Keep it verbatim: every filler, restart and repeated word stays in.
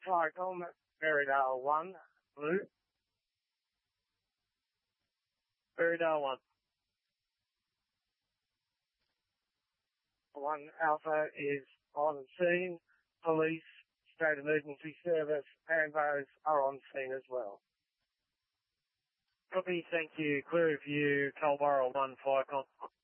Flycom, Berrydale one, Blue. Berrydale one. One Alpha is on scene. Police, State Emergency Service, and those are on scene as well. Copy, thank you. Clear of you, Culburra one, Flycom.